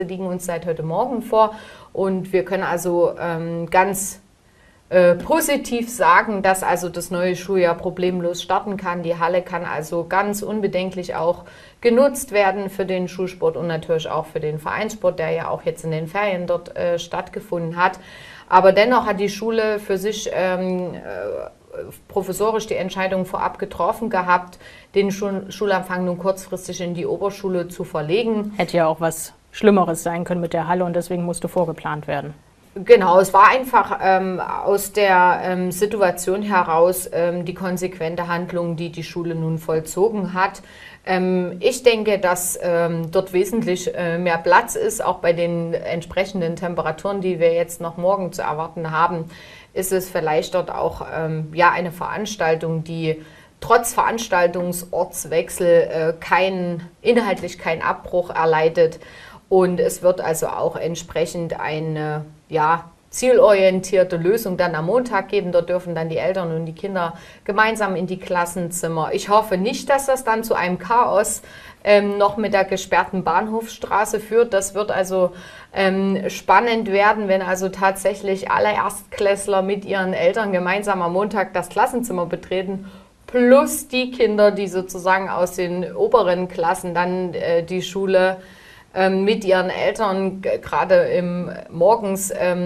liegen uns seit heute Morgen vor und wir können also ganz positiv sagen, dass also das neue Schuljahr problemlos starten kann. Die Halle kann also ganz unbedenklich auch genutzt werden für den Schulsport und natürlich auch für den Vereinssport, der ja auch jetzt in den Ferien dort stattgefunden hat. Aber dennoch hat die Schule für sich professorisch die Entscheidung vorab getroffen gehabt, den Schulanfang nun kurzfristig in die Oberschule zu verlegen. Hätte ja auch was Schlimmeres sein können mit der Halle und deswegen musste vorgeplant werden. Genau, es war einfach aus der Situation heraus die konsequente Handlung, die die Schule nun vollzogen hat. Ich denke, dass dort wesentlich mehr Platz ist, auch bei den entsprechenden Temperaturen, die wir jetzt noch morgen zu erwarten haben, ist es vielleicht dort auch eine Veranstaltung, die trotz Veranstaltungsortswechsel inhaltlich keinen Abbruch erleidet. Und es wird also auch entsprechend eine zielorientierte Lösung dann am Montag geben. Dort dürfen dann die Eltern und die Kinder gemeinsam in die Klassenzimmer. Ich hoffe nicht, dass das dann zu einem Chaos noch mit der gesperrten Bahnhofsstraße führt. Das wird also spannend werden, wenn also tatsächlich alle Erstklässler mit ihren Eltern gemeinsam am Montag das Klassenzimmer betreten, plus die Kinder, die sozusagen aus den oberen Klassen dann die Schule mit ihren Eltern gerade morgens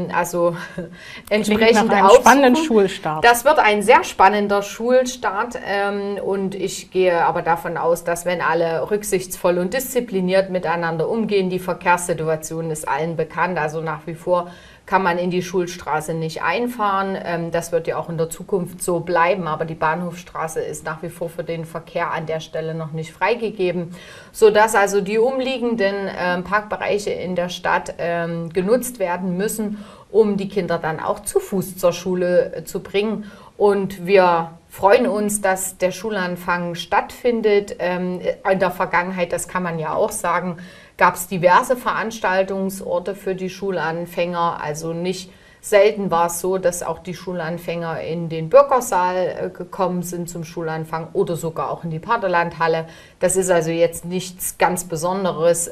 entsprechend nach einem spannenden Schulstart. Das wird ein sehr spannender Schulstart und ich gehe aber davon aus, dass wenn alle rücksichtsvoll und diszipliniert miteinander umgehen, die Verkehrssituation ist allen bekannt, also nach wie vor kann man in die Schulstraße nicht einfahren. Das wird ja auch in der Zukunft so bleiben, aber die Bahnhofstraße ist nach wie vor für den Verkehr an der Stelle noch nicht freigegeben, sodass also die umliegenden Parkbereiche in der Stadt genutzt werden müssen, um die Kinder dann auch zu Fuß zur Schule zu bringen. Und wir freuen uns, dass der Schulanfang stattfindet. In der Vergangenheit, das kann man ja auch sagen, gab es diverse Veranstaltungsorte für die Schulanfänger. Also nicht selten war es so, dass auch die Schulanfänger in den Bürgersaal gekommen sind zum Schulanfang oder sogar auch in die Paterlandhalle. Das ist also jetzt nichts ganz Besonderes,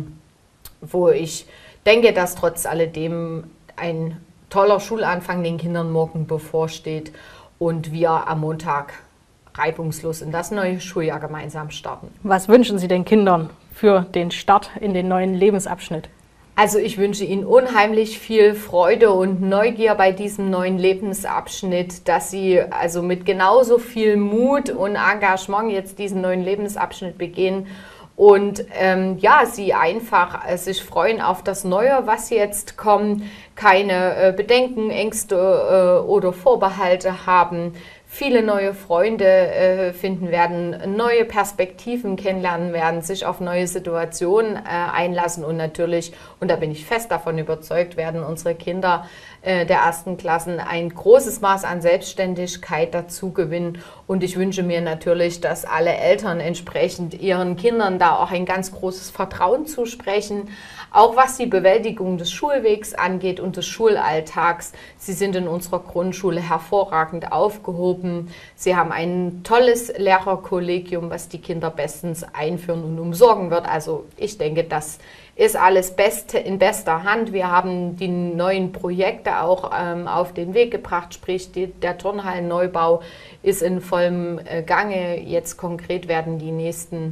wo ich denke, dass trotz alledem ein toller Schulanfang den Kindern morgen bevorsteht und wir am Montag reibungslos in das neue Schuljahr gemeinsam starten. Was wünschen Sie den Kindern für den Start in den neuen Lebensabschnitt? Also ich wünsche Ihnen unheimlich viel Freude und Neugier bei diesem neuen Lebensabschnitt, dass Sie also mit genauso viel Mut und Engagement jetzt diesen neuen Lebensabschnitt begehen und Sie einfach sich freuen auf das Neue, was jetzt kommt, keine Bedenken, Ängste oder Vorbehalte haben, viele neue Freunde finden werden, neue Perspektiven kennenlernen werden, sich auf neue Situationen einlassen und natürlich, und da bin ich fest davon überzeugt, werden unsere Kinder der ersten Klassen ein großes Maß an Selbstständigkeit dazu gewinnen. Und ich wünsche mir natürlich, dass alle Eltern entsprechend ihren Kindern da auch ein ganz großes Vertrauen zusprechen, auch was die Bewältigung des Schulwegs angeht und des Schulalltags. Sie sind in unserer Grundschule hervorragend aufgehoben. Sie haben ein tolles Lehrerkollegium, was die Kinder bestens einführen und umsorgen wird. Also ich denke, das ist alles in bester Hand. Wir haben die neuen Projekte auch auf den Weg gebracht, sprich der Turnhallenneubau ist in vollem Gange. Jetzt konkret werden die nächsten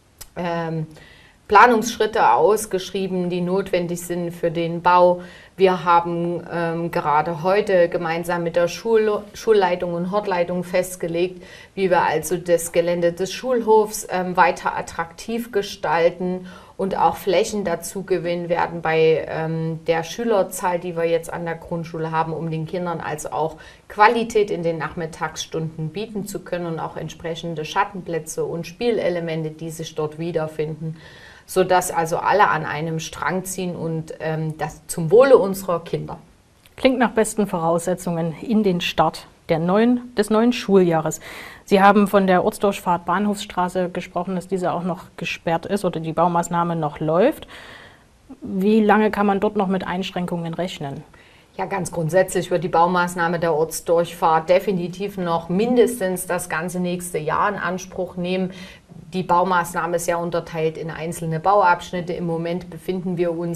Planungsschritte ausgeschrieben, die notwendig sind für den Bau. Wir haben gerade heute gemeinsam mit der Schulleitung und Hortleitung festgelegt, wie wir also das Gelände des Schulhofs weiter attraktiv gestalten und auch Flächen dazu gewinnen werden bei der Schülerzahl, die wir jetzt an der Grundschule haben, um den Kindern also auch Qualität in den Nachmittagsstunden bieten zu können und auch entsprechende Schattenplätze und Spielelemente, die sich dort wiederfinden, sodass also alle an einem Strang ziehen und das zum Wohle unserer Kinder. Klingt nach besten Voraussetzungen in den Start des neuen Schuljahres. Sie haben von der Ortsdurchfahrt Bahnhofsstraße gesprochen, dass diese auch noch gesperrt ist oder die Baumaßnahme noch läuft. Wie lange kann man dort noch mit Einschränkungen rechnen? Ja, ganz grundsätzlich wird die Baumaßnahme der Ortsdurchfahrt definitiv noch mindestens das ganze nächste Jahr in Anspruch nehmen. die Baumaßnahme ist ja unterteilt in einzelne Bauabschnitte. Im Moment befinden wir uns